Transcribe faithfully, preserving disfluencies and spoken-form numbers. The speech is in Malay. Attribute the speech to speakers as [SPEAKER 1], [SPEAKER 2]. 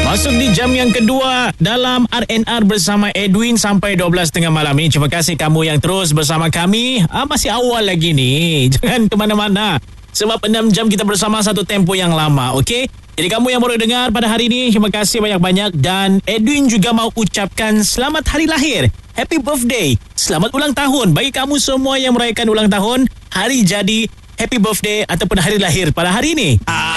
[SPEAKER 1] Masuk di jam yang kedua dalam R and R bersama Edwin sampai dua belas tiga puluh malam ni. Terima kasih kamu yang terus bersama kami. Ah, masih awal lagi ni. Jangan ke mana-mana. Sebab enam jam kita bersama satu tempo yang lama, okey? Jadi kamu yang baru dengar pada hari ini, terima kasih banyak-banyak. Dan Edwin juga mau ucapkan selamat hari lahir. Happy birthday. Selamat ulang tahun. Bagi kamu semua yang merayakan ulang tahun, hari jadi, happy birthday ataupun hari lahir pada hari ini. Ah.